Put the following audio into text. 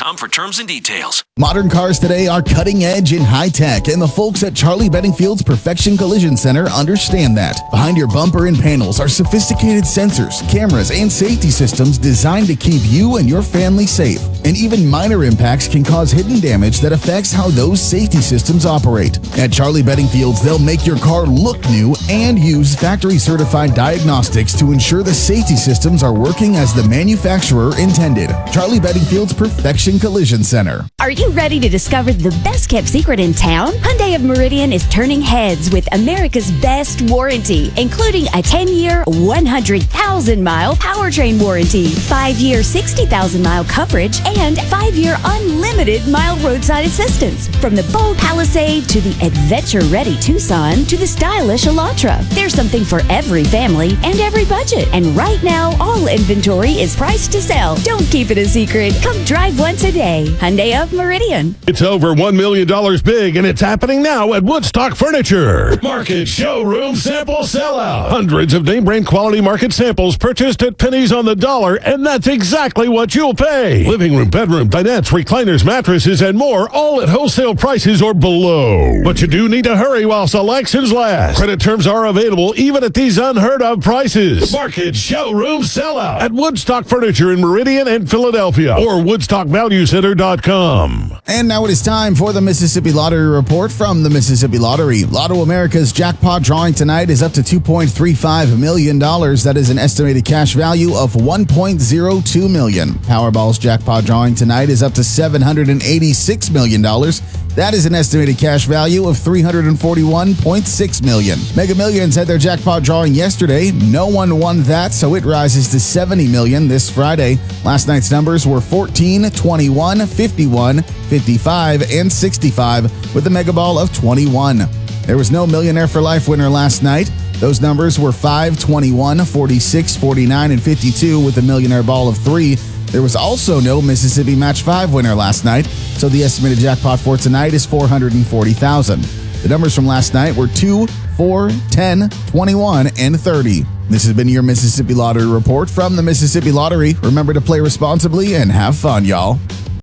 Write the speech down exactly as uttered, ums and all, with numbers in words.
com for terms and details. Modern cars today are cutting edge and high tech, and the folks at Charlie Bedingfield's Perfection Collision Center understand that. Behind your bumper and panels are sophisticated sensors, cameras, and safety systems designed to keep you and your family safe. And even minor impacts can cause hidden damage that affects how those safety systems operate. At Charlie Bedingfield's, they'll make your car look new and use factory-certified diagnostics to ensure the safety systems are working as the manufacturer intended. Charlie Bedingfield's Perfection Collision Center. Are you ready to discover the best-kept secret in town? Hyundai of Meridian is turning heads with America's best warranty, including a ten-year, one hundred thousand mile powertrain warranty, five-year, sixty thousand mile coverage, and five-year unlimited mile roadside assistance. From the bold Palisade to the adventure-ready Tucson to the stylish Elantra, there's something for every family and every budget. And right now, all inventory is priced to sell. Don't keep it a secret. Come drive one today. Hyundai of Meridian. It's over one million dollars big, and it's happening now at Woodstock Furniture. Market Showroom Sample Sellout. Hundreds of name-brand quality market samples purchased at pennies on the dollar, and that's exactly what you'll pay. Living room, bedroom, dinettes, recliners, mattresses, and more, all at wholesale prices or below. But you do need to hurry while selections last. Credit terms are available even at these unheard-of prices. Market Showroom Sellout at Woodstock Furniture in Meridian and Philadelphia, or woodstock value center dot com. And now it is time for the Mississippi Lottery Report from the Mississippi Lottery. Lotto America's jackpot drawing tonight is up to two point three five million dollars. That is an estimated cash value of one point zero two million dollars. Powerball's jackpot drawing tonight is up to seven hundred eighty-six million dollars. That is an estimated cash value of three hundred forty-one point six million dollars. Mega Millions had their jackpot drawing yesterday. No one won that, so it rises to seventy million dollars this Friday. Last night's numbers were fourteen, twenty-one, fifty-one, fifty-five, and sixty-five, with a Mega Ball of twenty-one. There was no Millionaire for Life winner last night. Those numbers were five, twenty-one, forty-six, forty-nine, and fifty-two, with a Millionaire Ball of three. There was also no Mississippi Match five winner last night, so the estimated jackpot for tonight is four hundred forty thousand dollars. The numbers from last night were two, four, ten, twenty-one, and thirty. This has been your Mississippi Lottery Report from the Mississippi Lottery. Remember to play responsibly and have fun, y'all.